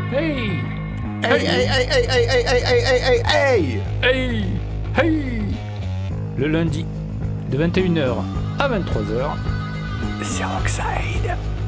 Hey! Hey, hey, hey, hey, hey, hey, hey, hey, hey, hey. Hey! Hey! Le lundi, de 21h à 23h, C'est Rockside.